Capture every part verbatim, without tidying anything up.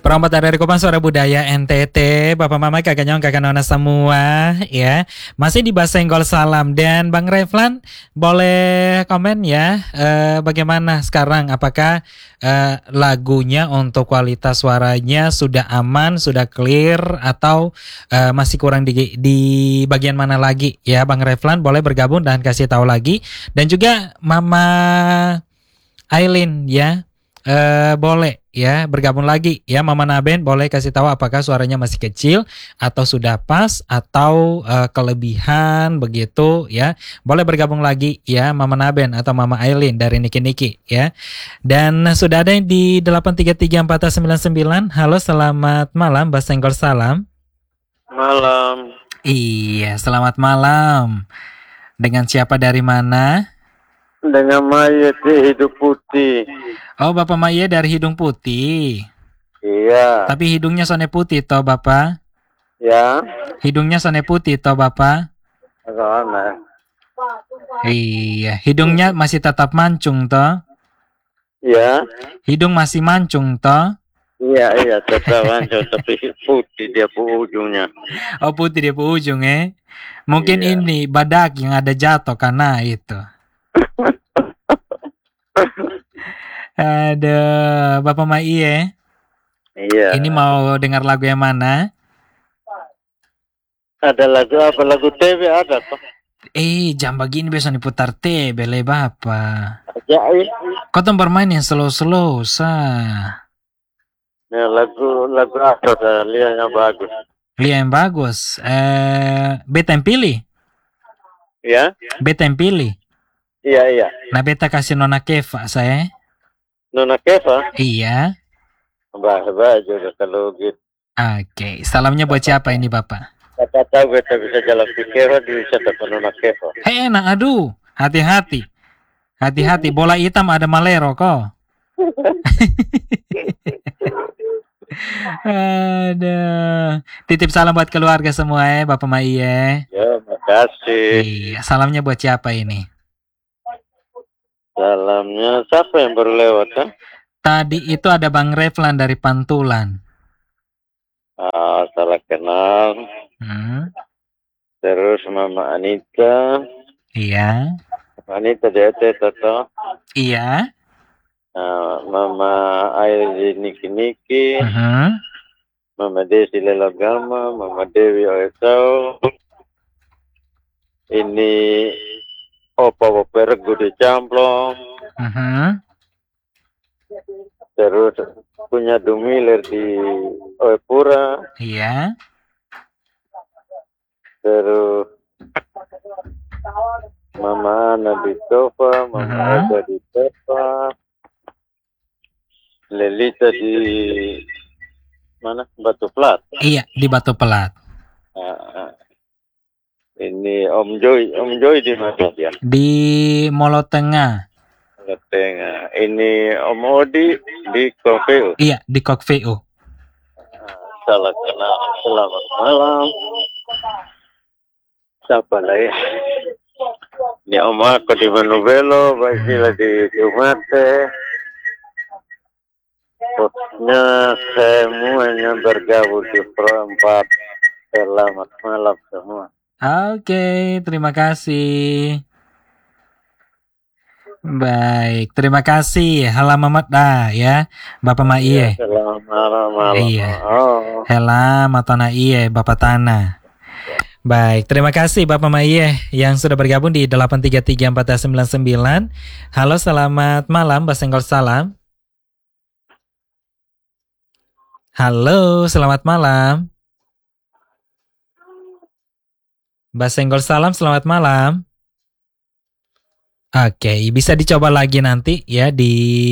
Perompak dari Kupang Suara Budaya N T T, Bapak Mama, Kakak Nyong, Kakak Nona semua ya. Masih di Basenggol Salam. Dan Bang Reflan boleh komen ya, eh, bagaimana sekarang, apakah eh, lagunya untuk kualitas suaranya sudah aman, sudah clear, atau eh, masih kurang di, di bagian mana lagi ya? Bang Reflan boleh bergabung dan kasih tahu lagi. Dan juga Mama Aileen ya, eh, boleh ya bergabung lagi ya. Mama Naben boleh kasih tahu apakah suaranya masih kecil atau sudah pas atau eh, kelebihan begitu ya. Boleh bergabung lagi ya Mama Naben atau Mama Aileen dari Niki Niki ya. Dan sudah ada yang di delapan tiga tiga empat sembilan sembilan. Halo, selamat malam Basenggol Salam. Malam. Iya, selamat malam. Dengan siapa, dari mana? Dengan Maya di Hidung Putih. Oh, Bapak Maya dari Hidung Putih. Iya. Tapi hidungnya sone putih toh Bapak? Ya. Hidungnya sone putih toh Bapak? Bagaimana? Iya, hidungnya masih tetap mancung toh? Ya. Hidung masih mancung toh? Iya, iya, tetap mancung tapi putih dia pu ujungnya. Oh, putih dia pu ujung eh. Mungkin iya. Ini badak yang ada jatuh karena itu. Aduh, Bapak Maiye. Iya. Ini mau dengar lagu yang mana? Ada lagu apa? Lagu T V ada toh? Eh, jam begini biasa diputar T V le Bapak. Ajaib. Kau tuh bermain yang slow-slow sah. Ya, lagu lagu apa? Lihat yang bagus. Lihat yang bagus. Eh, beta yang pilih. Ya? Beta yang pilih. Iya, iya. Nah, beta kasih Nona Keva saya. Nona Keva? Iya. Bah-bah juga kalau gitu. Oke, salamnya buat siapa ini Bapak? Kata tahu beta bisa jalan ke Keva, bisa dapat Nona Keva. Hei, enak, aduh, hati-hati. Hati-hati, bola hitam ada malero kok. Aduh. Titip salam buat keluarga semua ya, Bapak Mai ya. Ya, makasih. Iya, salamnya buat siapa ini? Salamnya siapa yang baru lewat kan? Tadi itu ada Bang Reflan dari Pantulan. Ah, salah kenal. Hmm. Terus Mama Anita. Iya. Mama Anita dia Tato. Iya. Uh, Mama Airi Niki Niki. Uh-huh. Mama Desi Lelagama. Mama Dewi Oesau. Ini Opa Wapergu di Camplong. Uh-huh. Terus punya Dumiler di Oepura. Iya. Terus Mama Ana di Tofa, Mama Uh-huh. Eda di Tofa, Lelita di mana? Batu Plat. Iya, di Batu Pelat. Uh, ini Om Joy, Om Joy di mana dia? Di Molo Tengah. Molo Tengah. Ini Om Odi di Kokeu. Iya, di Kok V O. Uh, salah kenal. Selamat malam. Siapa lah ya? Ini Om aku di Manubelo, Basila di Jumate. Pokoknya semuanya bergabung di perempat. Selamat malam semua. Oke, terima kasih. Baik, terima kasih. Halamat dah ya, Bapak Maiye. Selamat malam. Iya. Oh. Hela matana iye Bapak Tanah. Baik, terima kasih Bapak Maiye yang sudah bergabung di delapan tiga tiga empat sembilan sembilan. Halo, selamat malam Basenggol Salam. Halo, selamat malam. Basenggol Salam, selamat malam. Oke, bisa dicoba lagi nanti ya di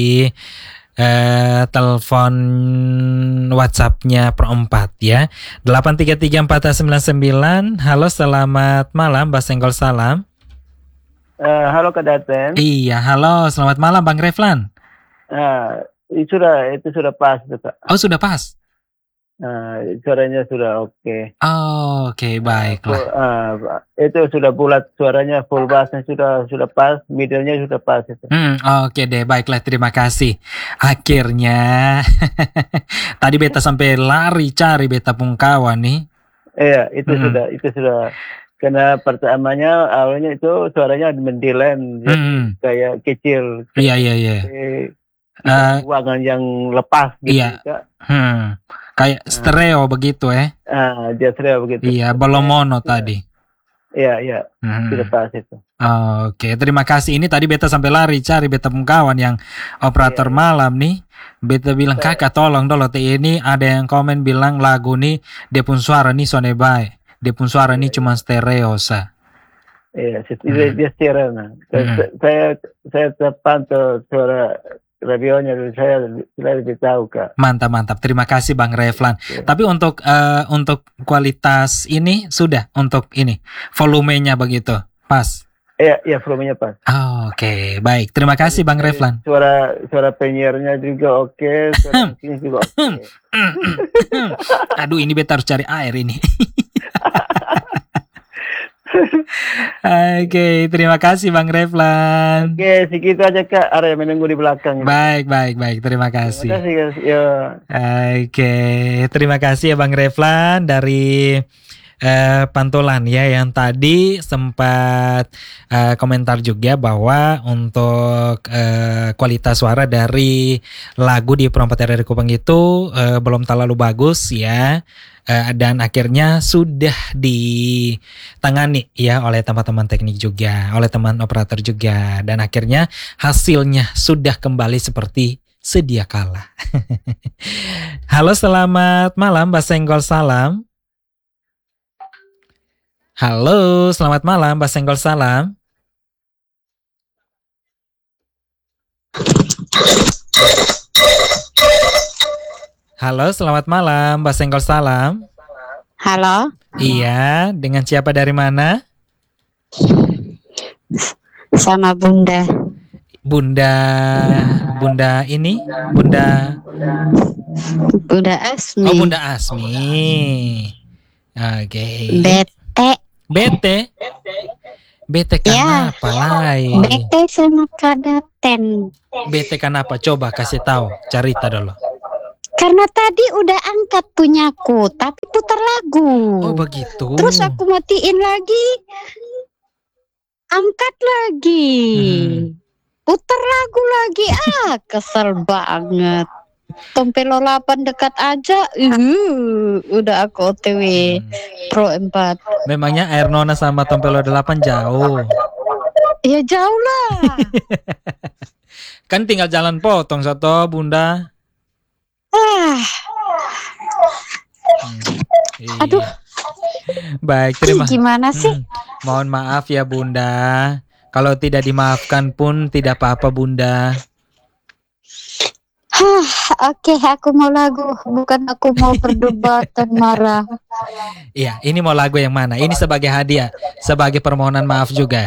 eh, telepon WhatsApp-nya Perempat ya. delapan tiga tiga empat sembilan sembilan. Halo, selamat malam Basenggol Salam. Uh, halo Kak Daten. Iya, halo, selamat malam Bang Reflan. Uh, itu sudah itu sudah pas, Kak. Oh, sudah pas. Nah, suaranya sudah oke. Oh, oke, baiklah. Uh, itu sudah bulat, suaranya full bassnya sudah sudah pas, middle-nya sudah pas itu. Hmm, oke deh, baiklah, terima kasih. Akhirnya, tadi beta sampai lari cari beta pungkawan nih. Iya, itu Hmm. sudah, itu sudah. Karena pertamanya awalnya itu suaranya mendelay, jadi Hmm. kayak kecil. Iya, iya, iya. Uh, Uh, ruangan yang lepas gitu. Iya. Hmm. Kayak stereo uh. begitu eh. Ah, dia stereo begitu. Iya, belum mono ya, tadi. Iya, iya. Hmm. Sudah pas itu. Oh, Oke, okay. Terima kasih. Ini tadi beta sampai lari cari beta kawan yang operator iya, malam nih. Beta bilang, kakak tolong dulu ini ada yang komen bilang lagu nih dia pun suara nih sone baik. Dia pun suara iya, nih iya. Cuma stereo sa. Iya, dia, dia stereo nah. Hmm. Saya saya terpantau suara radionya saya saya lebih tahu Kak. Mantap mantap. Terima kasih Bang Reflan. Ya. Tapi untuk uh, untuk kualitas ini sudah untuk ini volumenya begitu pas. Iya iya volumenya pas. Oh, Oke okay. Baik. Terima kasih Bang Reflan. Suara suara penyiarnya juga oke. Okay, suara ini juga oke. Okay. Aduh ini beta harus cari air ini. Oke, okay, terima kasih Bang Reflan. Oke, okay, segitu aja Kak. Ada yang menunggu di belakang. Baik, baik, baik. Terima kasih. Terima kasih guys. Ya. Oke, okay. Terima kasih ya Bang Reflan dari uh, Pantulan ya yang tadi sempat uh, komentar juga bahwa untuk uh, kualitas suara dari lagu di Perompak R R Kupang itu uh, belum terlalu bagus ya. Uh, dan akhirnya sudah ditangani ya oleh teman-teman teknik juga, oleh teman operator juga, dan akhirnya hasilnya sudah kembali seperti sedia kala. Halo, selamat malam, Mbak Senggol Salam. Halo, selamat malam, Mbak Senggol Salam. Halo, selamat malam, Mbak Senggol Salam. Halo. Iya, dengan siapa dari mana? Sama Bunda. Bunda, Bunda ini, Bunda. Bunda Asmi. Oh, Bunda Asmi. Oke. Okay. Bete. Bete. Bete kenapa ya, lain? Bete sama Kak Daten. Bete kenapa? Coba kasih tahu, cerita dulu. Karena tadi udah angkat punyaku, tapi putar lagu. Oh begitu. Terus aku matiin lagi, angkat lagi, hmm. putar lagu lagi. Ah, kesel banget. Tompelo delapan dekat aja, uh, udah aku O T W hmm. Pro empat. Memangnya Air Nona sama Tompelo delapan jauh? Ya jauh lah. Kan tinggal jalan potong satu Bunda. Ah. Hmm, iya. Aduh. Baik, terima. Gimana sih? Hmm, mohon maaf ya Bunda. Kalau tidak dimaafkan pun tidak apa-apa Bunda. Hah, oke, okay, aku mau lagu, bukan aku mau perdebatan marah. Iya, ini mau lagu yang mana? Ini sebagai hadiah, sebagai permohonan maaf juga.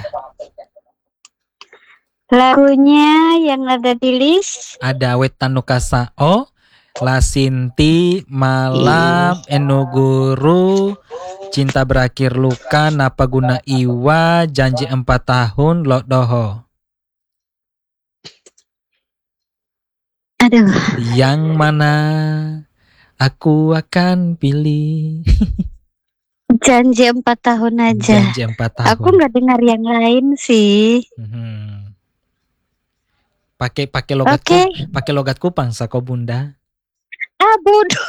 Lagunya yang ada di list. Ada Wetanukasa O, La Sinti, Malam, Enuguru, Cinta Berakhir Luka, Napa Guna Iwa, Janji Empat Tahun, Lodoho. Aduh. Yang mana aku akan pilih? Janji Empat Tahun aja. Janji Empat Tahun. Aku nggak dengar yang lain sih. Hmm. Pakai pakai logat okay. ku, pakai logat Kupang sako Bunda. Ah bodoh.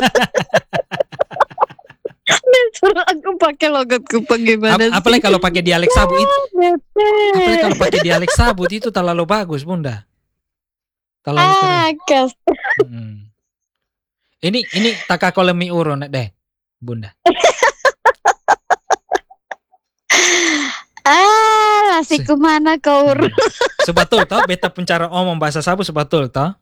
Suruh aku pakai logat Kupang gimana Ap- apalagi kalau pakai dialek Sabut itu. Apalagi kalau pakai dialek Sabut itu terlalu bagus Bunda. Terlalu ah, keren. Hmm. Ini ini takakolemi urun deh Bunda. Ah, masih kemana kau urun? Hmm. Sebetul toh beta pun cara omong bahasa Sabut sebetul toh.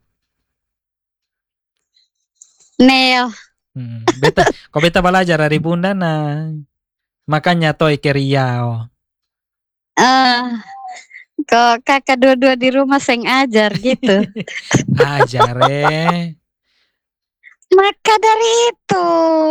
Neo. Hmm, beta, kok beta belajar dari Bunda nah. Makanya toy ke Riau. Ah, uh, kok kakak dua-dua di rumah seng ajar gitu. Ajar eh. Maka dari itu,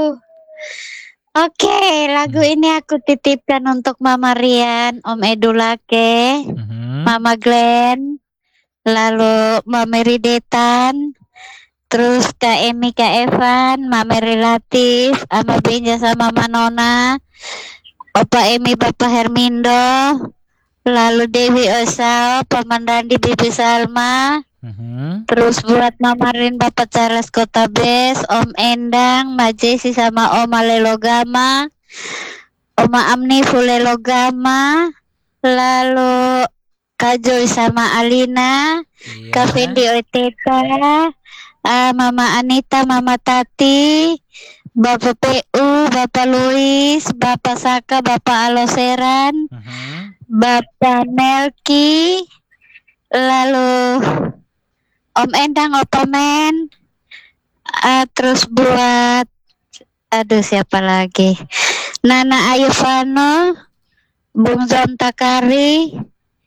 oke, lagu Hmm. ini aku titipkan untuk Mama Rian, Om Edulake, Mhm. Mama Glenn, lalu Mama Ridetan, terus Kak Emi, Kak Evan, Mama Relatif, sama Benja sama Mama Nona, Opa Emi, Bapak Hermindo, lalu Dewi Osal, Paman Randi, Bibi Salma, Mhm. terus buat Mama Rin, Bapak Charles Kota Bes, Om Endang, Ma Jesi sama Oma Lelogama, Oma Amni Fulelogama, lalu Kak Joy sama Alina, Kak Iya. Fendi Oteta, ah, Mama Anita, Mama Tati, Bapak P U, Bapak Luis, Bapak Saka, Bapak Aloseran, Mhm. Bapak Melki, lalu Om Endang, Opa Men, ah, terus buat, aduh siapa lagi, Nana Ayufano, Bung Zontakari,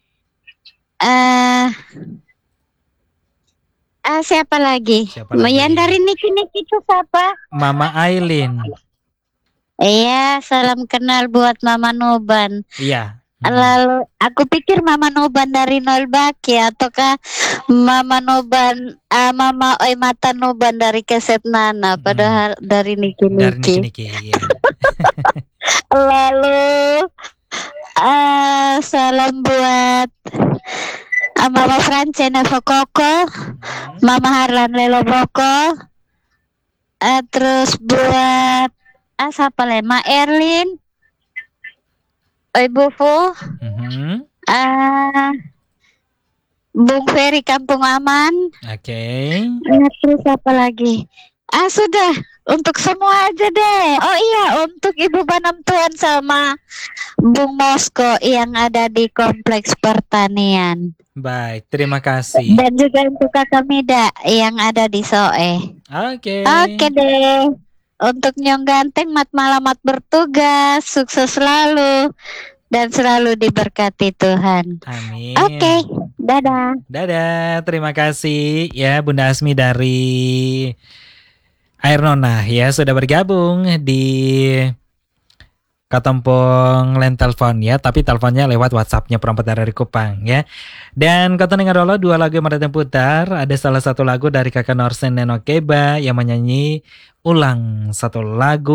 ah, ah siapa lagi? Siapa lagi? Yang dari Niki Niki itu siapa? Mama Aileen. Iya, salam kenal buat Mama Noban. Iya. Mhm. Lalu aku pikir Mama Noban dari Nolbaki ataukah Mama Noban, ah, Mama Oi Mata Noban dari Keset Nana, Mhm. padahal dari Niki Dari Niki. Niki-Niki, iya. Lalu ah, salam buat ah, Mama Francena Fokoko, Mhm. Mama Harlan Lelo Boko, ah, terus buat ah siapa lagi? Ma Erlin, Oi Bufu, Mhm. ah Bung Ferry Kampung Aman, Oke. ah, terus apa lagi? Ah sudah, untuk semua aja deh. Oh iya, untuk Ibu Banam Tuan sama Bung Mosko yang ada di Kompleks Pertanian. Baik, terima kasih. Dan juga untuk Kakak Mida yang ada di Soe. Oke. Oke deh. Untuk Nyong Ganteng, mat malamat bertugas, sukses selalu dan selalu diberkati Tuhan. Amin. Oke, dadah. Dadah, terima kasih ya Bunda Asmi dari Air Nona ya sudah bergabung di Katompong len telepon ya, tapi teleponnya lewat WhatsAppnya Perempuan dari Kupang ya. Dan kata dengar dulu dua lagu yang mereka putar, ada salah satu lagu dari Kakak Norsen Neno Keba yang menyanyi ulang satu lagu